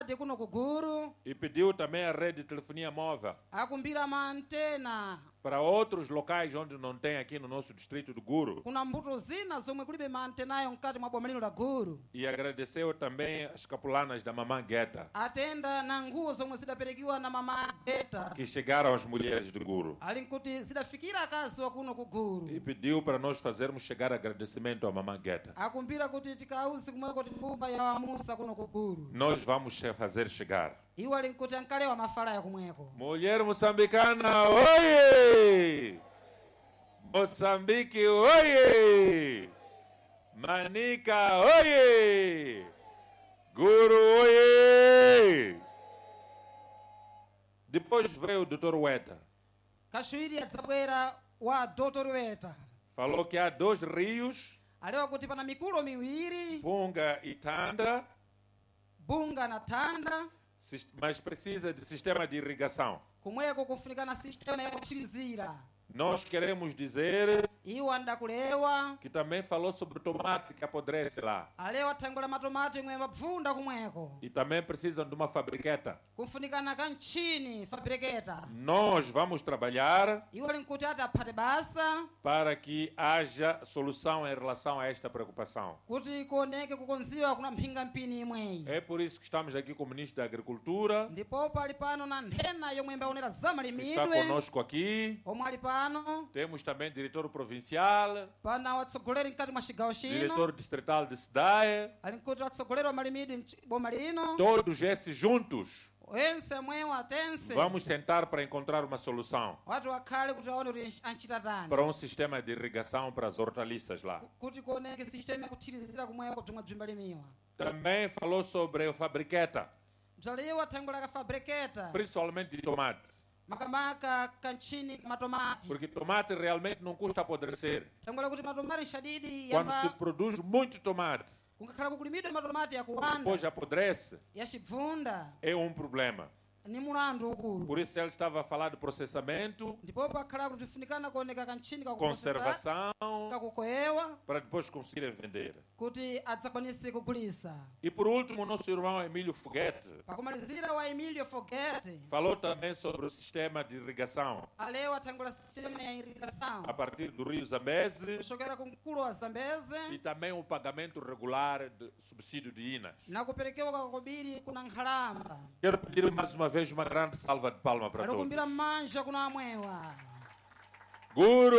kuno ku Guru. E pediu também a rede de telefonia móvel Akumbira maantena. para outros locais onde não tem aqui no nosso distrito do Guru. Kuna mbuto zina zomwe kulibe maantenayo mkati mwa boma lino la Guru. E agradeceu também as capulanas da Mamã Gueta, Atenda na nguo zomwe zidaperekiwa na mama Geta. que chegaram às mulheres do Guru. Ali nkuti zidafikira akazi wa kuno ku Guru. E pediu para nós fazermos chegar agradecimento à Mamã Gueta. Akumbira kuti tikauzi kumweko timbumba ya wamusa kuno ku Guru. Nós vamos fazer chegar. Iwo ali nkuti ankalewa mafala ya kumweko. Mulher moçambicana, oiê! Moçambique, oiê! Manica, oiê! Guru, oiê! Depois veio o Dr. Weta. Kashwiri adzabwera wa Dr. Weta. Falou que há 2 rios, Alewa kuti pana mikulo miwiri, Punga e Tanda, Bunga na Tanda, mas precisa de sistema de irrigação. kumweko kufunika na sistema ya kuchirizira. Nós queremos dizer Iwo andakulewa, que também falou sobre o tomate que apodrece lá. alewa thangula matomati imwe mabvunda kumweko. E também precisam de uma fabriqueta. Kufunika na kanchini fabriketa. Nós vamos trabalhar Iwo ali nkuti ati aphate basa, para que haja solução em relação a esta preocupação. kuti kuoneke kukonziwa kuna mphinga mpini imweyi. É por isso que estamos aqui com o ministro da Agricultura, Ndipo pali pano na nthena yomwe imbaonera que está zamalimidwe, conosco aqui. omwe ali pano, Temos também diretor provincial, pana watsogoleri mkati mwa chigawo chino, diretor distrital de SIDAE. ali nkuti watsogoleri wa malimidwe boma lino, Todos esses juntos wense mwewo atense, vamos sentar para encontrar uma solução watu wakhale kuti aone kuti anchita tani, para sistema de irrigação para as hortaliças lá. kuti kuoneke sistema yakuthirizira kumweko bzomwe bzimbalimiwa. Também falou sobre a fabriqueta, Bzaliwa athangula ka fabriketa, principalmente de tomate. makamaka kanchini matomati. Porque tomate realmente não custa apodrecer. Thangula kuti matomati nshadidi Quando se yamba produz muito tomate, kungakhala kukulimidwa matomati yakuwanda, depois apodrece, yachibvunda, é um problema. ni mulandu ukulu. Por isso ele estava a falar de processamento, Ndipo pakhala kuti funikana kuoneka kanchini kakuprocessa, conservação, kakukoyewa, para depois conseguir vender. kuti adzakwanise kugulisa. E por último, o nosso irmão Emílio Foguete Pakumalizira wa Emilio Foguete, falou também sobre o sistema de irrigação alewa athangula sistema ya irrigação, a partir do Rio Zambeze kuchokera ku mkulo wa Zambeze, e também o pagamento regular de subsídio de INAS. na kuperekewa kwa kobiri kuna nkhalamba. Quero pedir mais uma vez uma grande salva de palmas para todos. Alikumbira manja kuna amwewa. Guru,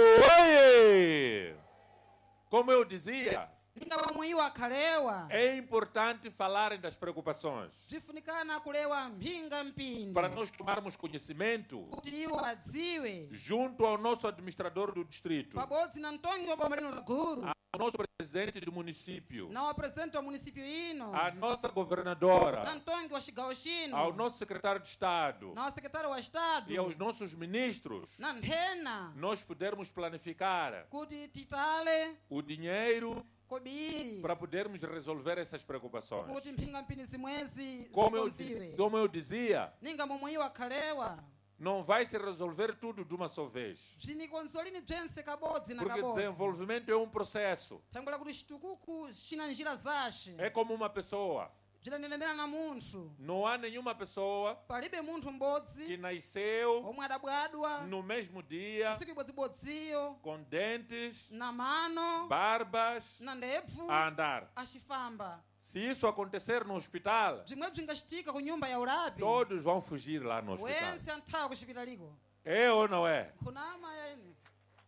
oiê! Como eu dizia, Ninga wamwiwa akhalewa, é importante falarem das preocupações bzifunikana kulewa mphinga mpindi, para nós tomarmos conhecimento kuti iwo adziwe, junto ao nosso administrador do distrito, pabodzi na mtongi wa boma lino la Guru, ao nosso presidente do município, na wa presidente wa município ino, à nossa na governadora, mtongi wa chigawo chino, ao nosso secretário de Estado na wa sekretari wa Estado, e aos nossos ministros, na nthena, nós pudermos planificar kuti titale o dinheiro kobiri, para podermos resolver essas preocupações. kuti mphinga mpindi zimwezi Como eu, zikonziwe. como eu dizia, Ninga momwiwa akhalewa, não vai se resolver tudo de uma só vez. bzinikonzolini bzense kabodzi na Porque kabodzi. desenvolvimento é um processo. Thangula kuti chitukuku china njira zace, É como uma pessoa. bzidanelemera na munthu. Não há nenhuma pessoa Palibe munthu que m'bodzi nasceu omwe adabwadwa no mesmo dia tsiku ibodzibodziyo com dentes, na mano barbas, na ndebvu a andar. acifamba. Se isso acontecer no hospital, Bzimwe bzingacitika ku nyumba ya ulapi, todos vão fugir lá no hospital. wense anthawa kucipitaliko. É ou não é? Khunama yaine.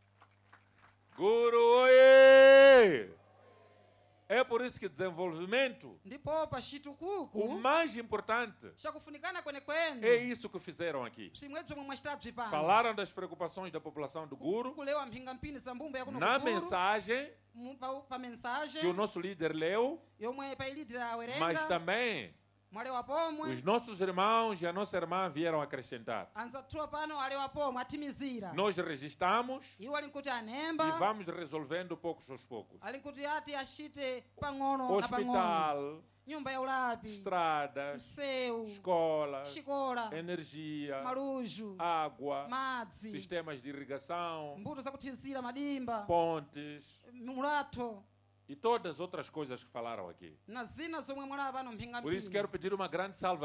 Guru, oiê! É por isso que desenvolvimento, Ndipo pa o chitukuku mais importante, chakufunikana é kwenekwene isso que fizeram aqui. bzimwe bzomwe mwacitatu bzipanga. Falaram das preocupações da população do Guru, Kulewa mphinga mpindi za mbumba yakuno na kuguru, mensagem pa mensagem que o nosso líder leu, yomwe pa ilidira mas awerenga também mwalewa pomwe os nossos irmãos e a nossa irmã vieram acrescentar. anzathuwa pano alewa pomwe athimizira. Nós registramos Iwo ali nkuti e anemba, vamos resolvendo poucos aos poucos. ali nkuti ati achite pang'ono na pang'ono. Hospital, Nyumba ya ulapi, estradas, msewu, escolas, xikola, energia, maluju, água, madzi, sistemas de irrigação, mbuto zakuthizira madimba, pontes mulatho, e todas as outras coisas que falaram aqui. na zina zomwe mwalapa pano mphinga Por isso mpindi. quero pedir uma grande salva